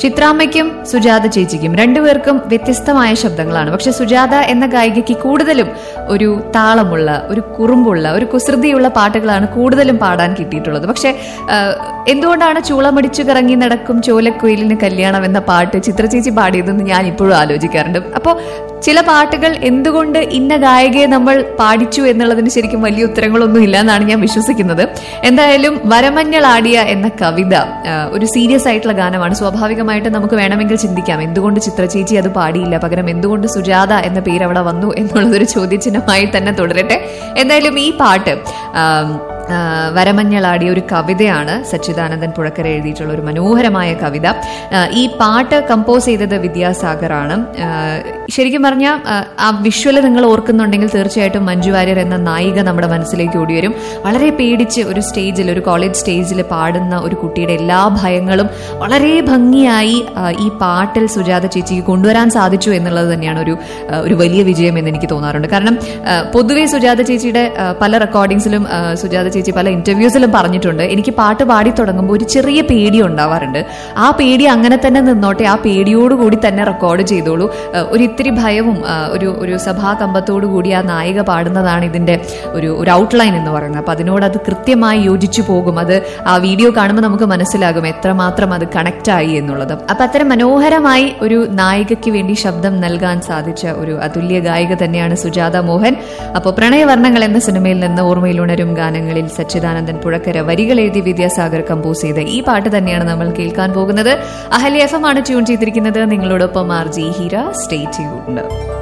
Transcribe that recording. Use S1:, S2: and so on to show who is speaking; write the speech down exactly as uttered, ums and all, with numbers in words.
S1: ചിത്രാമ്മയ്ക്കും സുജാത ചേച്ചിക്കും രണ്ടുപേർക്കും വ്യത്യസ്തമായ ശബ്ദങ്ങളാണ്. പക്ഷെ സുജാത എന്ന ഗായികയ്ക്ക് കൂടുതലും ഒരു താളമുള്ള, ഒരു കുറുമ്പുള്ള, ഒരു കുസൃതിയുള്ള പാട്ടുകളാണ് കൂടുതലും പാടാൻ കിട്ടിയിട്ടുള്ളത്. പക്ഷെ എന്തുകൊണ്ടാണ് ചൂളമടിച്ചു കറങ്ങി നടക്കും ചോലക്കുയിലിന് കല്യാണം എന്ന പാട്ട് ചിത്ര ചേച്ചി പാടിയതെന്ന് ഞാൻ ഇപ്പോഴും ആലോചിക്കാറുണ്ട്. അപ്പോൾ ചില പാട്ടുകൾ എന്തുകൊണ്ട് ഇന്ന ഗായികയെ നമ്മൾ പാടിച്ചു എന്നുള്ളതിന് ശരിക്കും വലിയ ഉത്തരങ്ങളൊന്നും ഇല്ല എന്നാണ് ഞാൻ വിശ്വസിക്കുന്നത്. എന്തായാലും വരമഞ്ഞളാടിയ എന്ന കവിത ഒരു സീരിയസ് ആയിട്ടുള്ള ഗാനമാണ്. സ്വാഭാവികമായിട്ട് നമുക്ക് വേണമെങ്കിൽ ചിന്തിക്കാം എന്തുകൊണ്ട് ചിത്ര ചേച്ചി അത് പാടിയില്ല, പകരം എന്തുകൊണ്ട് സുജാത എന്ന പേര് അവിടെ വന്നു എന്നുള്ളതൊരു ചോദ്യചിഹ്നമായി തന്നെ തുടരട്ടെ. എന്തായാലും ഈ പാട്ട് വരമഞ്ഞളാടിയ ഒരു കവിതയാണ്. സച്ചിദാനന്ദൻ പുഴക്കര എഴുതിയിട്ടുള്ള ഒരു മനോഹരമായ കവിത. ഈ പാട്ട് കമ്പോസ് ചെയ്തത് വിദ്യാസാഗർ ആണ്. ശരിക്കും പറഞ്ഞാൽ ആ വിഷ്വല് നിങ്ങൾ ഓർക്കുന്നുണ്ടെങ്കിൽ തീർച്ചയായിട്ടും മഞ്ജു വാര്യർ എന്ന നായിക നമ്മുടെ മനസ്സിലേക്ക് ഓടി വരും. വളരെ പേടിച്ച് ഒരു സ്റ്റേജിൽ, ഒരു കോളേജ് സ്റ്റേജിൽ പാടുന്ന ഒരു കുട്ടിയുടെ എല്ലാ ഭയങ്ങളും വളരെ ഭംഗിയായി ഈ പാട്ടിൽ സുജാത ചേച്ചിക്ക് കൊണ്ടുവരാൻ സാധിച്ചു എന്നുള്ളത് തന്നെയാണ് ഒരു ഒരു വലിയ വിജയം എന്ന് എനിക്ക് തോന്നാറുണ്ട്. കാരണം പൊതുവെ സുജാത ചേച്ചിയുടെ പല റെക്കോർഡിങ്സിലും സുജാത ചേച്ചി പല ഇന്റർവ്യൂസിലും പറഞ്ഞിട്ടുണ്ട്, എനിക്ക് പാട്ട് പാടി തുടങ്ങുമ്പോൾ ഒരു ചെറിയ പേടി ഉണ്ടാവാറുണ്ട്. ആ പേടി അങ്ങനെ തന്നെ നിന്നോട്ടെ, ആ പേടിയോടുകൂടി തന്നെ റെക്കോർഡ് ചെയ്തോളൂ. ഒരു ഇത്തിരി ഭയവും ഒരു ഒരു സഭാകമ്പത്തോടു കൂടി ആ നായിക പാടുന്നതാണ് ഇതിന്റെ ഒരു ഒരു ഔട്ട്ലൈൻ എന്ന് പറയുന്നത്. അപ്പൊ അതിനോട് അത് കൃത്യമായി യോജിച്ചു പോകും. അത് ആ വീഡിയോ കാണുമ്പോൾ നമുക്ക് മനസ്സിലാകും എത്രമാത്രം അത് കണക്ട് ആയി എന്നുള്ളത്. അപ്പൊ അത്തരം മനോഹരമായി ഒരു നായികയ്ക്ക് വേണ്ടി ശബ്ദം നൽകാൻ സാധിച്ച ഒരു അതുല്യ ഗായിക തന്നെയാണ് സുജാത മോഹൻ. അപ്പോൾ പ്രണയവർണ്ണങ്ങൾ എന്ന സിനിമയിൽ നിന്ന് ഓർമ്മയിലുണരും ഗാനങ്ങളിൽ സച്ചിദാനന്ദൻ പുഴക്കര വരികൾ എഴുതി വിദ്യാസാഗർ കമ്പോസ് ചെയ്ത ഈ പാട്ട് തന്നെയാണ് നമ്മൾ കേൾക്കാൻ പോകുന്നത്. അഹല്യ എഫ് എം ആണ് ട്യൂൺ ചെയ്തിരിക്കുന്നത്. നിങ്ങളോടൊപ്പം R G Heera. Stay tuned.